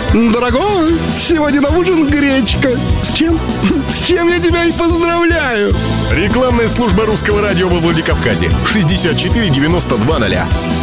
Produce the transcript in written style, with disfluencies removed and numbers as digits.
Дорогой, сегодня на ужин гречка. С чем? С чем я тебя и поздравляю. Рекламная служба русского радио во Владикавказе. 64 92 0.